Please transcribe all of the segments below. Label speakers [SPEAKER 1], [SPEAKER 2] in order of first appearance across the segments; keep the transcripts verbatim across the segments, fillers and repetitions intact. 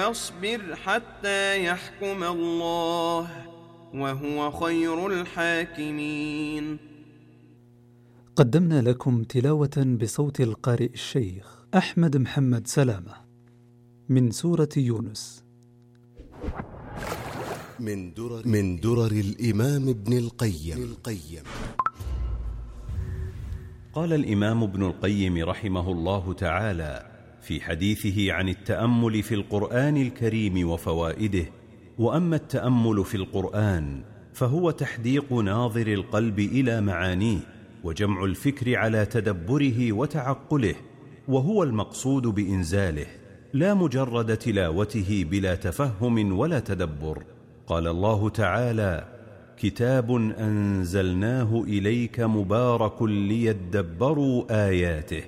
[SPEAKER 1] فاصبر حتى يحكم الله وهو خير الحاكمين.
[SPEAKER 2] قدمنا لكم تلاوة بصوت القارئ الشيخ أحمد محمد سلامة من سورة يونس
[SPEAKER 3] من درر, من درر الإمام ابن القيم, القيم
[SPEAKER 4] قال الإمام ابن القيم رحمه الله تعالى في حديثه عن التأمل في القرآن الكريم وفوائده: وأما التأمل في القرآن فهو تحديق ناظر القلب إلى معانيه وجمع الفكر على تدبره وتعقله، وهو المقصود بإنزاله، لا مجرد تلاوته بلا تفهم ولا تدبر. قال الله تعالى: كتاب أنزلناه إليك مبارك ليدبروا آياته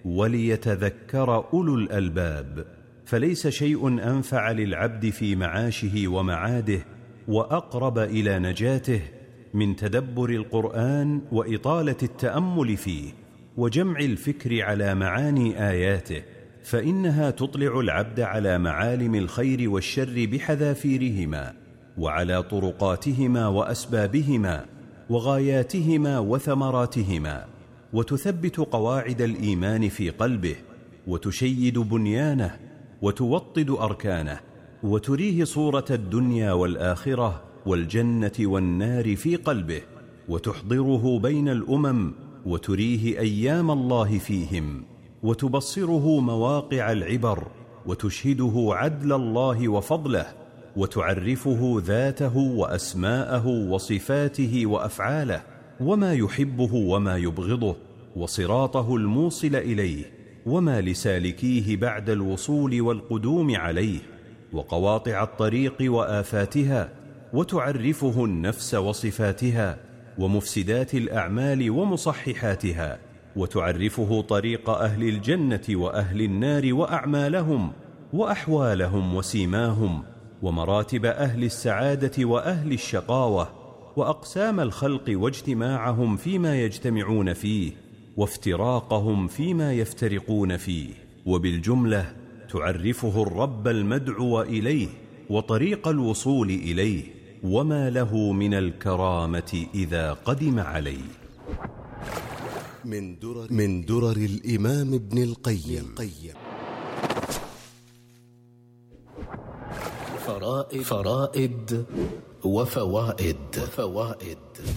[SPEAKER 4] وليتذكر أولو الألباب. فليس شيء أنفع للعبد في معاشه ومعاده وأقرب إلى نجاته من تدبر القرآن وإطالة التأمل فيه وجمع الفكر على معاني آياته، فإنها تطلع العبد على معالم الخير والشر بحذافيرهما، وعلى طرقاتهما وأسبابهما وغاياتهما وثمراتهما، وتثبت قواعد الإيمان في قلبه، وتشيد بنيانه، وتوطد أركانه، وتريه صورة الدنيا والآخرة والجنة والنار في قلبه، وتحضره بين الأمم، وتريه أيام الله فيهم، وتبصره مواقع العبر، وتشهده عدل الله وفضله، وتعرفه ذاته وأسماءه وصفاته وأفعاله وما يحبه وما يبغضه وصراطه الموصل إليه وما لسالكيه بعد الوصول والقدوم عليه وقواطع الطريق وآفاتها، وتعرفه النفس وصفاتها ومفسدات الأعمال ومصححاتها، وتعرفه طريق أهل الجنة وأهل النار وأعمالهم وأحوالهم وسيماهم ومراتب أهل السعادة وأهل الشقاوة وأقسام الخلق واجتماعهم فيما يجتمعون فيه وافتراقهم فيما يفترقون فيه. وبالجملة تعرفه الرب المدعو إليه وطريق الوصول إليه وما له من الكرامة إذا قدم عليه.
[SPEAKER 3] من درر, من درر الإمام ابن القيم.
[SPEAKER 5] فرائد, فرائد وفوائد, وفوائد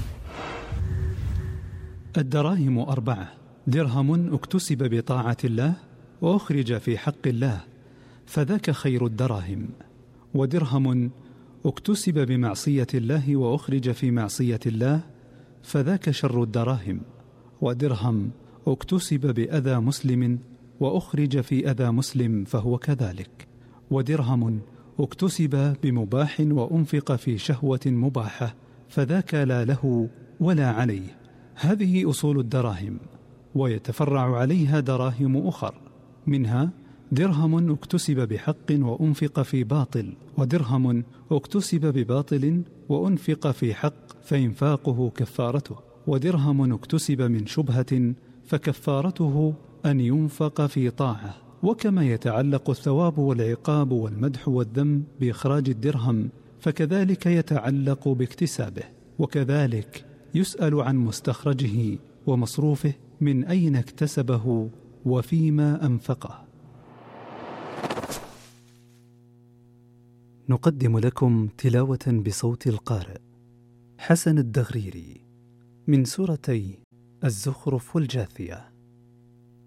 [SPEAKER 2] الدراهم أربعة: درهم اكتسب بطاعة الله وأخرج في حق الله فذاك خير الدراهم، ودرهم اكتسب بمعصية الله وأخرج في معصية الله فذاك شر الدراهم، ودرهم اكتسب بأذى مسلم وأخرج في أذى مسلم فهو كذلك، ودرهم اكتسب بمباح وأنفق في شهوة مباحة فذاك لا له ولا عليه. هذه أصول الدراهم، ويتفرع عليها دراهم أخر، منها درهم اكتسب بحق وأنفق في باطل، ودرهم اكتسب بباطل وأنفق في حق فإنفاقه كفارته، ودرهم اكتسب من شبهة فكفارته أن ينفق في طاعة. وكما يتعلق الثواب والعقاب والمدح والذم بإخراج الدرهم فكذلك يتعلق باكتسابه، وكذلك يسأل عن مستخرجه ومصروفه من أين اكتسبه وفيما أنفقه. نقدم لكم تلاوة بصوت القارئ حسن الدغريري من سورتي الزخرف والجاثية.